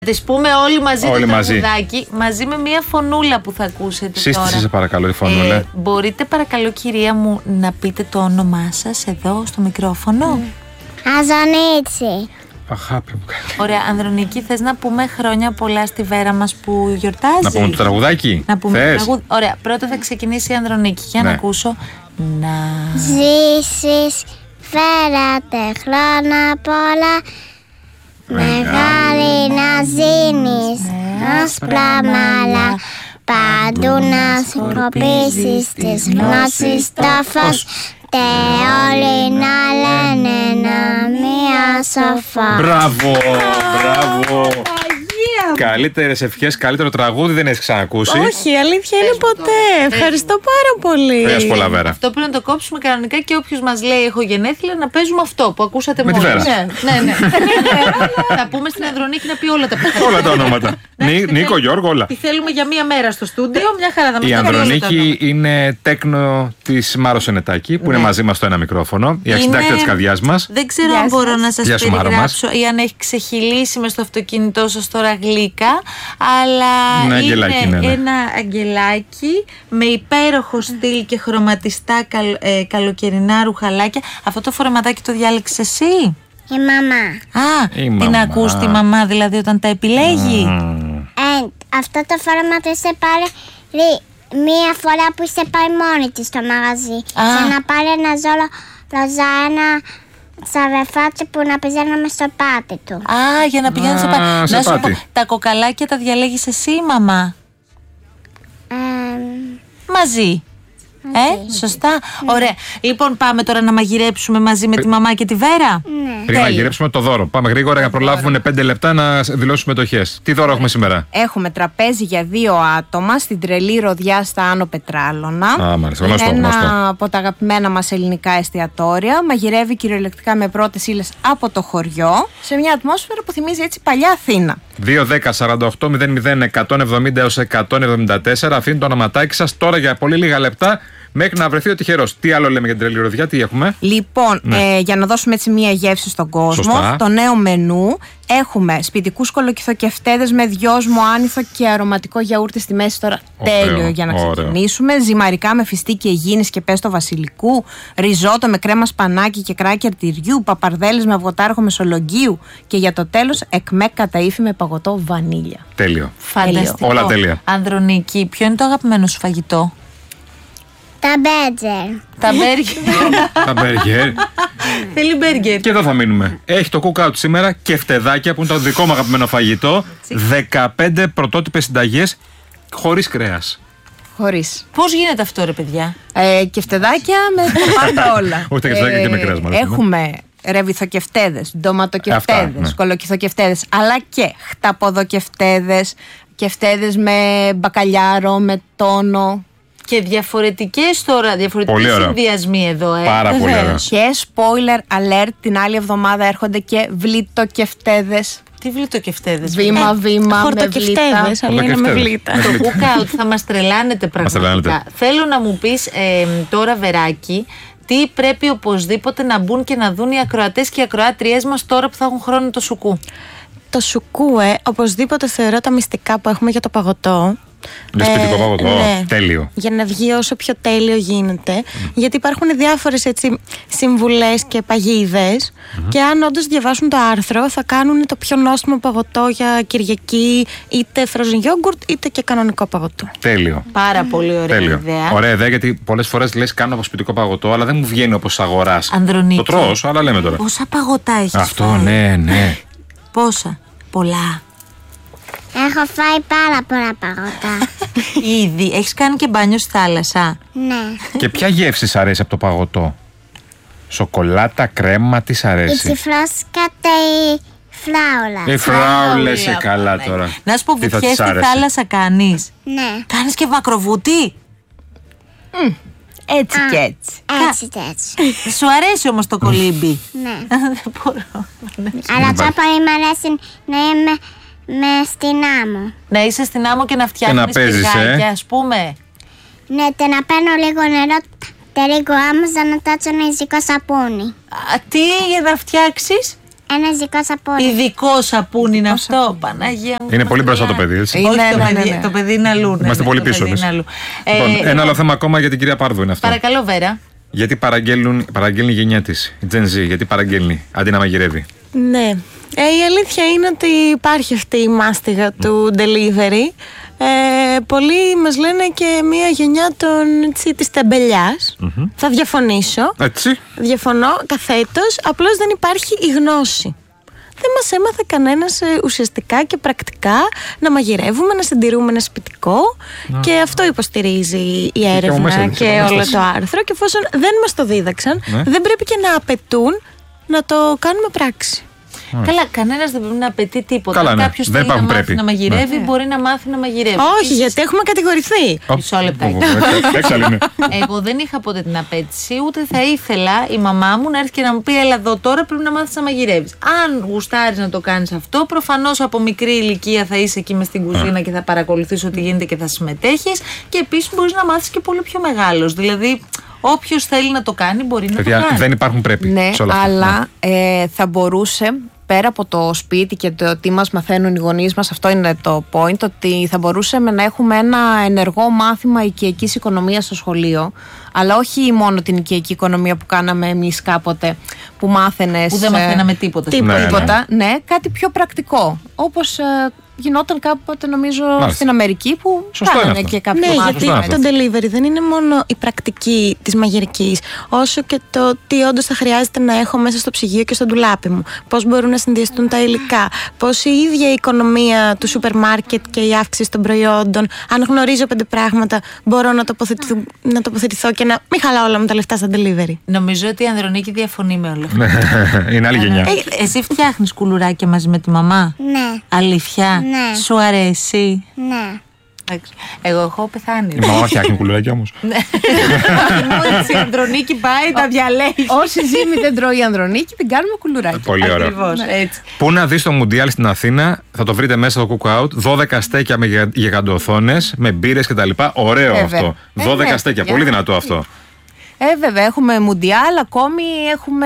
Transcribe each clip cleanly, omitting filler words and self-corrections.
Τις πούμε όλοι μαζί το τραγουδάκι, μαζί με μια φωνούλα που θα ακούσετε. Σύστησε σε παρακαλώ τη φωνούλα. Μπορείτε παρακαλώ κυρία μου να πείτε το όνομά σας εδώ στο μικρόφωνο? Ανδρονίκη. Αγάπη μου. Ωραία, Ανδρονίκη, θες να πούμε χρόνια πολλά στη Βέρα μας που γιορτάζει? Να πούμε το τραγουδάκι. Να πούμε το τραγούδι. Ωραία, πρώτα θα ξεκινήσει η Ανδρονίκη. Για να ακούσω. Να ζήσεις Βέρα χρόνια πολλά, μεγάλη να ζήνεις, άσπρα μαλλιά, παντού να σκοπίσεις τις γνώσεις το φως, και όλοι να λένε να μία σοφά. Μπράβο, μπράβο. Καλύτερες ευχές, καλύτερο τραγούδι δεν έχεις ξανακούσει. Όχι, η αλήθεια είναι ποτέ. Ευχαριστώ πάρα πολύ. Ευχαριστώ πολλά, Βέρα. Αυτό πρέπει να το κόψουμε κανονικά και όποιος μας λέει έχω γενέθλια να παίζουμε αυτό που ακούσατε με μόλις. τη Βέρα. Ναι. Θα πούμε στην Ανδρονίκη να πει όλα τα παιδιά. Όλα τα ονόματα. Νίκο, Γιώργο, όλα. Τη θέλουμε για μία μέρα στο στούντιο, μια χαρά θα μας Η τα πει όλα τα Ανδρονίκη ονόματα. είναι τέκνο της Μάρος Ενετάκη που είναι μαζί μας στο ένα μικρόφωνο. Η αρχιτάκτρια της καρδιάς μας. Δεν ξέρω αν μπορώ να σας Γεια σου, Μάρο περιγράψω ή αν έχει ξεχυλήσει μες στο αυτοκίνητό σας τώρα γλύκα, αλλά είναι ένα αγγελάκι με υπέροχο στυλ και χρωματιστά καλοκαιρινά ρουχαλάκια. Αυτό το φορεματάκι το διάλεξες εσύ? Η μαμά. Την ακούς τη μαμά δηλαδή όταν τα επιλέγει? Αυτό το φόρμα το είσαι πάρει μία φορά που είσαι πάει μόνη της στο μαγαζί. Για να πάρει ένα ζώλο ροζά, ένα σαβεφάτσι που να πηγαίνουμε στο πάτη του. Για να πηγαίνεις στο πάτη. Να σου πω, τα κοκαλάκια τα διαλέγεις εσύ ή μαμά? Μαζί. Σωστά. Ωραία. Λοιπόν, πάμε τώρα να μαγειρέψουμε μαζί με τη μαμά και τη Βέρα. Πριν να μαγειρέψουμε το δώρο. Πάμε γρήγορα για να προλάβουμε 5 λεπτά να δηλώσουμε μετοχές. Τι δώρο έχουμε σήμερα? Έχουμε τραπέζι για 2 άτομα στην τρελή ροδιά στα Άνω Πετράλωνα. Μάλιστα. Ένα από τα αγαπημένα μας ελληνικά εστιατόρια. Μαγειρεύει κυριολεκτικά με πρώτες ύλες από το χωριό, σε μια ατμόσφαιρα που θυμίζει έτσι παλιά Αθήνα. 2-10-48-00-170 έως 174. Αφήνει το ονοματάκι σας τώρα για πολύ λίγα λεπτά μέχρι να βρεθεί ο τυχερός. Τι άλλο λέμε για την τρελή ροδιά, τι έχουμε? Λοιπόν, για να δώσουμε έτσι μία γεύση στον κόσμο, σωστά. Το νέο μενού έχουμε σπιτικούς κολοκυθοκευτέδες με δυόσμο, άνηθο και αρωματικό γιαούρτι στη μέση τώρα. Τέλειο για να ξεκινήσουμε. Ζυμαρικά με φιστίκι αιγίνης και πέστο βασιλικού, ριζότο με κρέμα σπανάκι και κράκερ τυριού, παπαρδέλες με αυγοτάρχο μεσολογγίου και για το τέλος εκμέκ καταήφι με παγωτό βανίλια. Τέλειο. Φανταστικό. Όλα τέλεια. Ανδρονίκη, ποιο είναι το αγαπημένο σου φαγητό? Τα μπέργκερ. Τα μπέργκερ. Θέλει μπέργκερ. Και εδώ θα μείνουμε. Έχει το cookout σήμερα και φτεδάκια που είναι το δικό μου αγαπημένο φαγητό. 15 πρωτότυπες συνταγές χωρίς κρέας. Χωρίς. Πώς γίνεται αυτό, ρε παιδιά? Και φτεδάκια με πάντα όλα. Όχι τα φτεδάκια και με κρέας, μάλλον. Έχουμε ρεβιθοκευτέδες, ντοματοκευτέδες, κολοκυθοκευτέδες, αλλά και χταποδοκευτέδες, κευτέδες με μπακαλιάρο, με τόνο. Και διαφορετικές τώρα, διαφορετικοί συνδυασμοί εδώ. Πάρα πολύ ωραία. Και spoiler alert, την άλλη εβδομάδα έρχονται και βλήτοκευτέδες. Τι βλήτοκευτέδες? Βήμα-βήμα. Χορτοκευτέδες, αλλά είναι με βλήτα. Το cookout θα μας τρελάνετε πραγματικά. Θέλω να μου πεις τώρα, Βεράκη, τι πρέπει οπωσδήποτε να μπουν και να δουν οι ακροατές και οι ακροάτριές μας τώρα που θα έχουν χρόνο το σουκού? Το σουκού, οπωσδήποτε θεωρώ τα μυστικά που έχουμε για το παγωτό. Για σπιτικό παγωτό, τέλειο. Για να βγει όσο πιο τέλειο γίνεται. Γιατί υπάρχουν διάφορες συμβουλές και παγίδες. Και αν όντως διαβάσουν το άρθρο, θα κάνουν το πιο νόστιμο παγωτό για Κυριακή, είτε frozen yogurt είτε και κανονικό παγωτό. Τέλειο. Πάρα πολύ ωραία ιδέα. Ωραία ιδέα, γιατί πολλές φορές λες κάνω από σπιτικό παγωτό, αλλά δεν μου βγαίνει όπως αγοράς. Ανδρονίκη, το τρώω, αλλά λέμε τώρα. Πόσα παγωτά έχεις αυτό φάει? Ναι. Πόσα? Πολλά? Έχω φάει πάρα πολλά παγωτά. Ήδη. Έχεις κάνει και μπάνιο στη θάλασσα? Ναι. Και ποια γεύση σ' αρέσει από το παγωτό? Σοκολάτα, κρέμα, τι σ' αρέσει? Η τσιφρόσκα και η φράουλα. Η φράουλα είσαι καλά τώρα. Να σου πω, βουτιές στη θάλασσα κάνεις? Ναι. Κάνεις και μακροβούτι? Έτσι και έτσι. Έτσι. Σου αρέσει όμως το κολύμπι? Ναι. Δεν μπορώ. Αλλά τώρα πολύ μου αρέσει να είμαι στην άμμο. Να είσαι στην άμμο και να φτιάχνεις πηγάκια, ας πούμε. Ναι, και να παίρνω λίγο νερό, λίγο άμμο, να τάτσω ένα ριζικό σαπούνι. Τι για να φτιάξεις? Ένα ειδικό σαπούνι. Ειδικό σαπούνι είναι αυτό, Παναγία μου. Είναι πολύ μπροστά το παιδί, έτσι. Όχι, το παιδί είναι αλλού. Είμαστε πολύ πίσω. Λοιπόν, ένα άλλο θέμα ακόμα για την κυρία Πάρδου είναι αυτό. Παρακαλώ, Βέρα. Γιατί παραγγέλνει η γενιά της, η Gen Z, γιατί παραγγέλνει αντί να μαγειρεύει? Ναι. Η αλήθεια είναι ότι υπάρχει αυτή η μάστιγα του delivery. Πολλοί μας λένε και μια γενιά της τεμπελιάς. Θα διαφωνήσω. Έτσι. Διαφωνώ καθέτος, απλώς δεν υπάρχει η γνώση. Δεν μας έμαθε κανένας ουσιαστικά και πρακτικά να μαγειρεύουμε, να συντηρούμε ένα σπιτικό και αυτό υποστηρίζει η έρευνα και όλο το άρθρο, και εφόσον δεν μας το δίδαξαν, δεν πρέπει και να απαιτούν να το κάνουμε πράξη. Καλά, κανένας δεν πρέπει να απαιτεί τίποτα. Κάποιος θέλει να μάθει να μαγειρεύει, μπορεί να μάθει να μαγειρεύει. Όχι, γιατί έχουμε κατηγορηθεί. Μισό λεπτάκι. Εγώ δεν είχα ποτέ την απέτηση, ούτε θα ήθελα η μαμά μου να έρθει και να μου πει: έλα εδώ τώρα, πρέπει να μάθεις να μαγειρεύεις. Αν γουστάρεις να το κάνεις αυτό, προφανώς από μικρή ηλικία θα είσαι εκεί μες στην κουζίνα και θα παρακολουθείς ό,τι γίνεται και θα συμμετέχεις. Και επίσης μπορείς να μάθεις και πολύ πιο μεγάλος. Δηλαδή, όποιος θέλει να το κάνει μπορεί να το κάνει. Δεν υπάρχουν πρέπει. Ναι, αλλά θα μπορούσε, πέρα από το σπίτι και το τι μας μαθαίνουν οι γονείς μας, αυτό είναι το point, ότι θα μπορούσαμε να έχουμε ένα ενεργό μάθημα οικιακής οικονομίας στο σχολείο, αλλά όχι μόνο την οικιακή οικονομία που κάναμε εμείς κάποτε, που μάθαινες. Που δεν μαθαίναμε τίποτα. Ναι, κάτι πιο πρακτικό. Όπως γινόταν κάποτε, νομίζω, στην Αμερική, που κάνανε και κάποιο μάθημα. Γιατί το delivery δεν είναι μόνο η πρακτική της μαγειρικής, όσο και το τι όντως θα χρειάζεται να έχω μέσα στο ψυγείο και στο ντουλάπι μου. Πώς μπορούν να συνδυαστούν τα υλικά. Πώς η ίδια η οικονομία του σούπερ μάρκετ και η αύξηση των προϊόντων. Αν γνωρίζω 5 πράγματα, μπορώ να τοποθετηθώ και να μην χαλάω όλα μου τα λεφτά στα delivery. Νομίζω ότι η Ανδρονίκη διαφωνεί με όλα αυτά. Είναι άλλη γενιά. Εσύ φτιάχνεις κουλουράκια μαζί με τη μαμά? Ναι. Αλήθεια? Ναι. Σου αρέσει? Ναι. Εγώ έχω πεθάνει. Η μαμά φτιάχνει κουλουράκια όμως. Ναι. Η Ανδρονίκη πάει, τα διαλέγει. Όση ζύμη δεν τρώει η Ανδρονίκη, την κάνουμε κουλουράκια. Πολύ ωραία. Πού να δεις το Μουντιάλ στην Αθήνα, θα το βρείτε μέσα στο Cookout. 12 στέκια με γιγαντοθόνες, με μπύρες κτλ. Ωραίο αυτό. 12 στέκια, πολύ δυνατό αυτό. Βέβαια, έχουμε Μουντιάλ, ακόμη έχουμε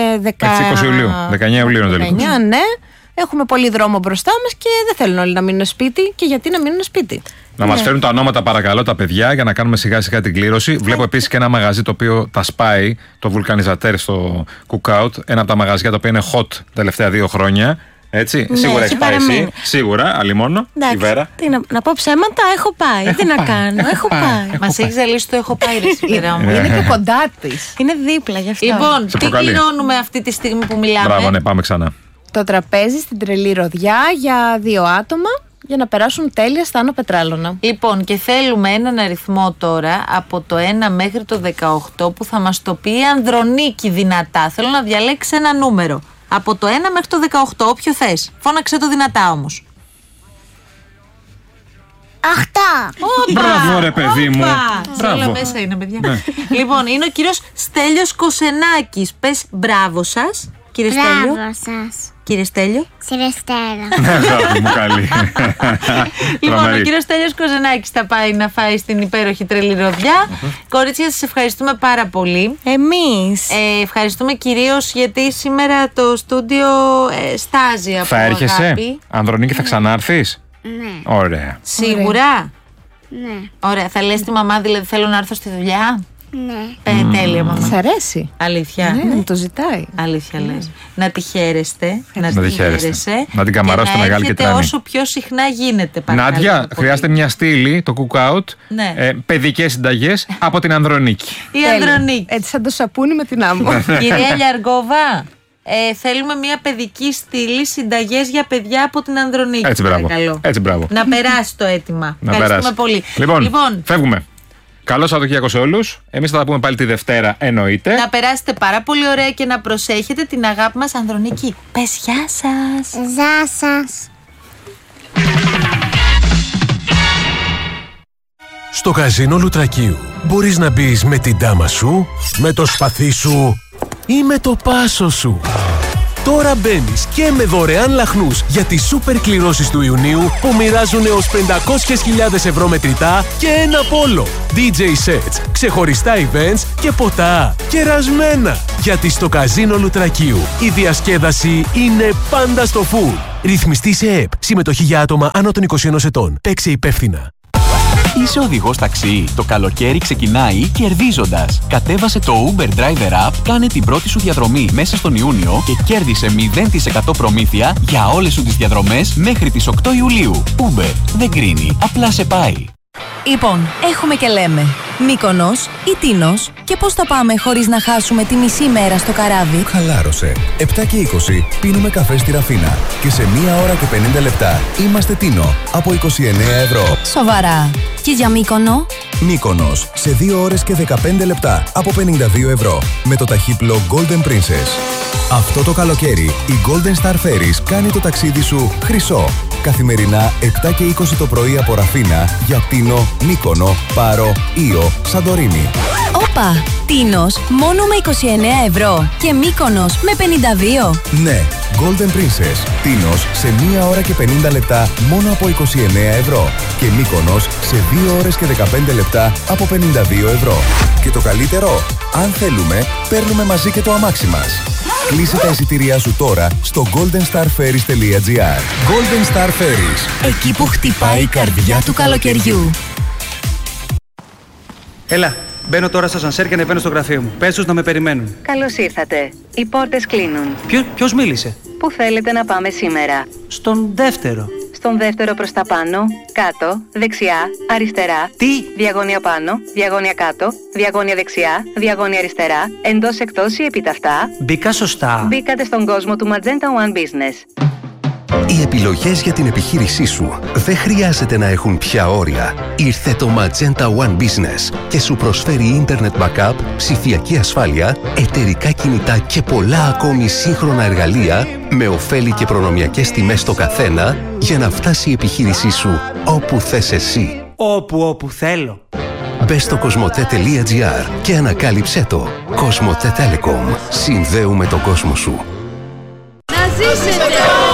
19 Ιουλίου τελικά. Ναι. Έχουμε πολύ δρόμο μπροστά μας και δεν θέλουν όλοι να μείνουν σπίτι. Και γιατί να μείνουν σπίτι? Να μας φέρουν τα ονόματα, παρακαλώ, τα παιδιά, για να κάνουμε σιγά σιγά την κλήρωση. Βλέπω επίσης και ένα μαγαζί το οποίο τα σπάει, το Vulcanizateur στο Cookout. Ένα από τα μαγαζιά τα οποία είναι hot τα τελευταία 2 χρόνια. Έτσι, ναι, σίγουρα έχει πάει εσύ. Σίγουρα, αλλημώνω. Η Βέρα. Να πω ψέματα, έχω πάει. Τι να κάνω, έχω πάει. Μας έχει ζαλίσει το έχω πάει, ρε Βέρα μου. Είναι και κοντά της. Είναι δίπλα γι' αυτό. Λοιπόν, τι κληρώνουμε αυτή τη στιγμή που μιλάμε? Μπράβο, ναι, πάμε ξανά. Το τραπέζι στην Τρελή Ροδιά για 2 άτομα, για να περάσουν τέλεια στα Άνω Πετράλωνα. Λοιπόν, και θέλουμε έναν αριθμό τώρα από το 1 μέχρι το 18 που θα μας το πει η Ανδρονίκη δυνατά. Θέλω να διαλέξεις ένα νούμερο. Από το 1 μέχρι το 18, όποιο θες. Φώναξε το δυνατά όμως. 8. Μπράβο, ρε παιδί μου. Όλα μέσα είναι, παιδιά. Λοιπόν, είναι ο κύριος Στέλιος Κοσενάκης. Πες μπράβο σας, κύριε Στέλιο. Μπράβο σας. Κύριε Στέλιο. Σιρεστέρα. Αγάπη μου, καλή. Λοιπόν, ο κύριος Στέλιος Κοζενάκης θα πάει να φάει στην υπέροχη Τρελή Ροδιά. Κορίτσια, σας ευχαριστούμε πάρα πολύ. Εμείς. Ευχαριστούμε κυρίως γιατί σήμερα το στούντιο στάζει από Θα έρχεσαι, αγάπη. Ανδρονίκη, θα ξανάρθεις? Ναι. Ωραία. Σίγουρα. Ναι. Ωραία. Θα λες τη μαμά, δηλαδή θέλω να έρθω στη δουλειά? Ναι. Τέλεια, μαμά. Της αρέσει. Αλήθεια. Ναι, το ζητάει. Αλήθεια λες. Να τη χαίρεστε. Να τη χαίρεστε. Να την καμαρώσετε μεγάλη και τρέμει. Όσο πιο συχνά γίνεται. Νάντια, χρειάζεται μια στήλη, το Cookout. Ναι. Παιδικές συνταγές από την Ανδρονίκη. Η Ανδρονίκη. Έτσι σαν το σαπούνι με την άμμο. Κυρία Λιαργόβα, θέλουμε μια παιδική στήλη, συνταγές για παιδιά από την Ανδρονίκη. Έτσι, μπράβο. Να περάσει το αίτημα. Ευχαριστούμε πολύ. Λοιπόν, φεύγουμε. Καλό Σαββατοκύριακο σε όλους. Εμείς θα τα πούμε πάλι τη Δευτέρα, εννοείται. Να περάσετε πάρα πολύ ωραία και να προσέχετε την αγάπη μας, Ανδρονίκη. Πες γεια σας. Γεια σας. Στο καζίνο Λουτρακίου μπορείς να μπεις με την τάμα σου, με το σπαθί σου ή με το πάσο σου. Τώρα μπαίνεις και με δωρεάν λαχνούς για τις σούπερ κληρώσεις του Ιουνίου που μοιράζουν έως 500.000 ευρώ μετρητά και ένα πόλο. DJ sets, ξεχωριστά events και ποτά. Κερασμένα! Γιατί στο Καζίνο Λουτρακίου η διασκέδαση είναι πάντα στο full. Ρυθμιστή σε ΕΠ. Συμμετοχή για άτομα άνω των 21 ετών. Παίξε υπεύθυνα. Είσαι οδηγός ταξί. Το καλοκαίρι ξεκινάει κερδίζοντας. Κατέβασε το Uber Driver App, κάνε την πρώτη σου διαδρομή μέσα στον Ιούνιο και κέρδισε 0% προμήθεια για όλες σου τις διαδρομές μέχρι τις 8 Ιουλίου. Uber δεν κρίνει, απλά σε πάει. Λοιπόν, έχουμε και λέμε Μύκονος ή Τίνος και πώς θα πάμε χωρίς να χάσουμε τη μισή μέρα στο καράβι. Χαλάρωσε. 7 και 20 πίνουμε καφέ στη Ραφίνα και σε 1 ώρα και 50 λεπτά είμαστε Τίνο από 29 ευρώ. Σοβαρά. Και για Μύκονο? Μύκονος σε 2 ώρες και 15 λεπτά από 52 ευρώ με το ταχύπλο Golden Princess. Αυτό το καλοκαίρι η Golden Star Ferries κάνει το ταξίδι σου χρυσό. Καθημερινά 7 και 20 το πρωί από Ραφίνα για Τίνο, Μύκονο, Πάρο, Ήο, Σαντορίνη. Όπα! Τίνος μόνο με 29 ευρώ και Μύκονος με 52. Ναι, Golden Princess. Τίνος σε 1 ώρα και 50 λεπτά μόνο από 29 ευρώ και Μύκονος σε 2 ώρες και 15 λεπτά από 52 ευρώ. Και το καλύτερο, αν θέλουμε, παίρνουμε μαζί και το αμάξι μας. Κλείσε τα εισιτήριά σου τώρα στο goldenstarferries.gr. Golden Star Ferries. Εκεί που χτυπάει η καρδιά του καλοκαιριού. Έλα, μπαίνω τώρα στο ασανσέρ και ανεβαίνω στο γραφείο μου. Πες τους να με περιμένουν. Καλώς ήρθατε. Οι πόρτες κλείνουν. Ποιος μίλησε? Πού θέλετε να πάμε σήμερα? Στον δεύτερο. Στον δεύτερο προς τα πάνω, κάτω, δεξιά, αριστερά. Τι? Διαγώνια πάνω, διαγώνια κάτω, διαγώνια δεξιά, διαγώνια αριστερά, εντός εκτός ή επιταυτά. Μπήκα σωστά. Μπήκατε στον κόσμο του Magenta One Business. Οι επιλογές για την επιχείρησή σου δεν χρειάζεται να έχουν πια όρια. Ήρθε το Magenta One Business και σου προσφέρει Internet Backup, ψηφιακή ασφάλεια, εταιρικά κινητά και πολλά ακόμη σύγχρονα εργαλεία με ωφέλη και προνομιακές τιμές στο καθένα για να φτάσει η επιχείρησή σου όπου θες εσύ. Όπου θέλω. Μπες στο cosmote.gr και ανακάλυψέ το. Cosmote Telecom. Συνδέουμε τον κόσμο σου. Να ζήσετε!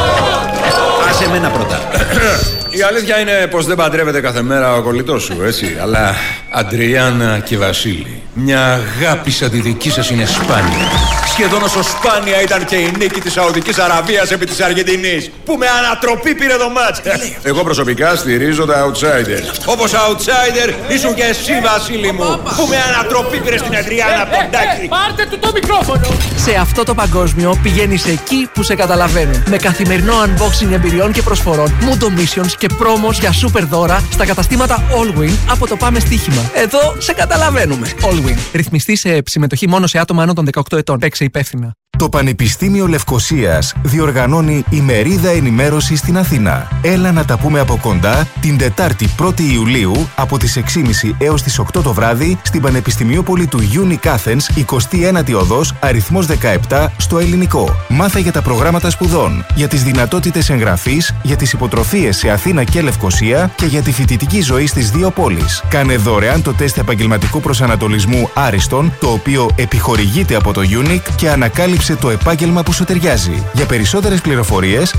Άσε εμένα πρώτα. Η αλήθεια είναι πως δεν παντρεύεται κάθε μέρα ο κολλητός σου, έτσι. Αλλά Αντριάννα και Βασίλη, μια αγάπη σαν τη δική σας είναι σπάνια. Σχεδόν όσο σπάνια ήταν και η νίκη της Σαουδικής Αραβίας επί της Αργεντινής, που με ανατροπή πήρε το μάτς. Εγώ προσωπικά στηρίζω τα outsiders. Όπως outsider ήσουν και εσύ, Βασίλη μου, που με ανατροπή πήρε στην Αντριάννα από τον Τάκη. Πάρτε του το μικρόφωνο. Σε αυτό το παγκόσμιο πηγαίνεις εκεί που σε καταλαβαίνουν. Με καθημερινό unboxing εμπειριών και προσφορών, Mundo Missions και πρόμος για super δώρα στα καταστήματα Allwin από το Πάμε Στοίχημα. Εδώ σε καταλαβαίνουμε. Allwin. Ρυθμιστή σε συμμετοχή μόνο σε άτομα άνω των 18 ετών. Παίξε υπεύθυνα. Το Πανεπιστήμιο Λευκωσίας διοργανώνει ημερίδα ενημέρωση στην Αθήνα. Έλα να τα πούμε από κοντά την Τετάρτη 1η Ιουλίου από τις 6.30 έως τις 8 το βράδυ στην Πανεπιστημιόπολη του Unic Athens, 21η οδός, αριθμός 17 στο Ελληνικό. Μάθε για τα προγράμματα σπουδών, για τις δυνατότητες εγγραφής, για τις υποτροφίες σε Αθήνα και Λευκωσία και για τη φοιτητική ζωή στις δύο πόλεις. Κάνε δωρεάν το τεστ επαγγελματικού προσανατολισμού Άριστον, το οποίο επιχορηγείται από το Unic και ανακάλυψε το επάγγελμα που σου ταιριάζει. Για περισσότερες πληροφορίες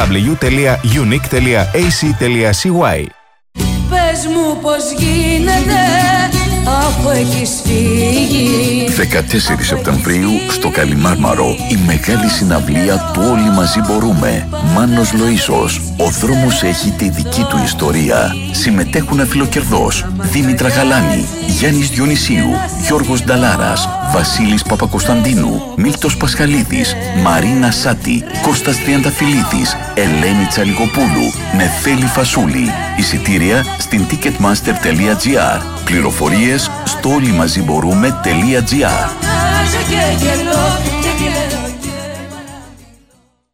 www.unic.ac.cy. Πες μου πως γίνεται αφού έχεις φύγει. 14 Σεπτεμβρίου στο Καλιμάρμαρο η μεγάλη συναυλία του Όλοι Μαζί Μπορούμε. Μάνος Λοΐσος. Ο δρόμος έχει τη δική του ιστορία. Συμμετέχουν αφιλοκερδός Δήμητρα Γαλάνη, Γιάννης Διονυσίου, Γιώργος Νταλάρας, Βασίλης Παπακοσταντίνου, Μίλτος Πασχαλίδης, Μαρίνα Σάτη, Κώστας Τριανταφυλλίδης, Ελένη Τσαλικοπούλου, Νεφέλη Φασούλη. Εισιτήρια στην ticketmaster.gr. Πληροφορίες στο όλοιμαζιμπορούμε.gr.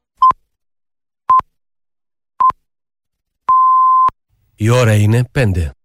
Η ώρα είναι 5.